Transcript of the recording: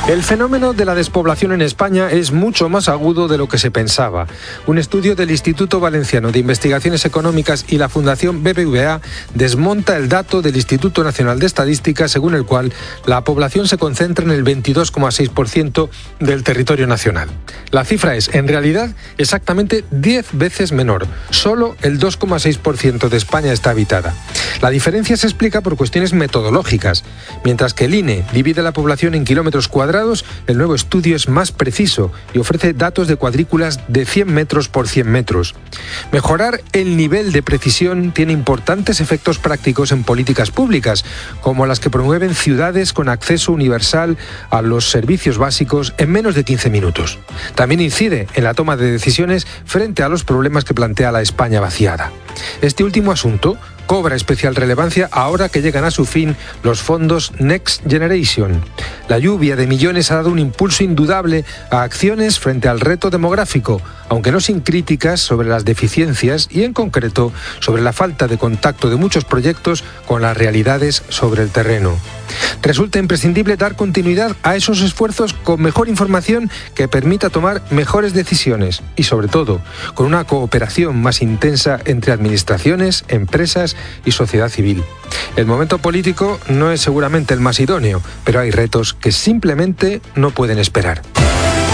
El fenómeno de la despoblación en España es mucho más agudo de lo que se pensaba. Un estudio del Instituto Valenciano de Investigaciones Económicas y la Fundación BBVA desmonta el dato del Instituto Nacional de Estadística, según el cual la población se concentra en el 22,6% del territorio nacional. La cifra es, en realidad, exactamente 10 veces menor. Solo el 2,6% de España está habitada. La diferencia se explica por cuestiones metodológicas. Mientras que el INE divide la población en kilómetros cuadrados, el nuevo estudio es más preciso y ofrece datos de cuadrículas de 100 metros por 100 metros. Mejorar el nivel de precisión tiene importantes efectos prácticos en políticas públicas, como las que promueven ciudades con acceso universal a los servicios básicos en menos de 15 minutos. También incide en la toma de decisiones frente a los problemas que plantea la España vaciada. Este último asunto cobra especial relevancia ahora que llegan a su fin los fondos Next Generation. La lluvia de millones ha dado un impulso indudable a acciones frente al reto demográfico, aunque no sin críticas sobre las deficiencias y, en concreto, sobre la falta de contacto de muchos proyectos con las realidades sobre el terreno. Resulta imprescindible dar continuidad a esos esfuerzos con mejor información que permita tomar mejores decisiones y, sobre todo, con una cooperación más intensa entre administraciones, empresas y sociedad civil. El momento político no es seguramente el más idóneo, pero hay retos que simplemente no pueden esperar.